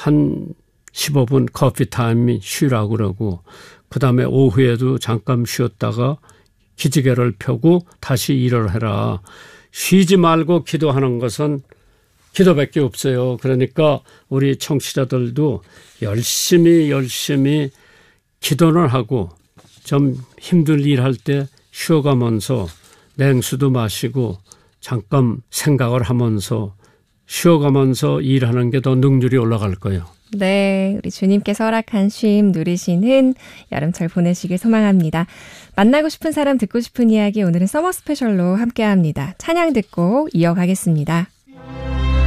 한 15분 커피 타임 쉬라고 그러고 그다음에 오후에도 잠깐 쉬었다가 기지개를 펴고 다시 일을 해라. 쉬지 말고 기도하는 것은 기도밖에 없어요. 그러니까 우리 청취자들도 열심히 기도를 하고 좀 힘든 일할 때 쉬어가면서 냉수도 마시고 잠깐 생각을 하면서 쉬어가면서 일하는 게 더 능률이 올라갈 거예요. 네, 우리 주님께서 허락한 쉼 누리시는 여름철 보내시길 소망합니다. 만나고 싶은 사람 듣고 싶은 이야기 오늘은 서머 스페셜로 함께합니다. 찬양 듣고 이어가겠습니다.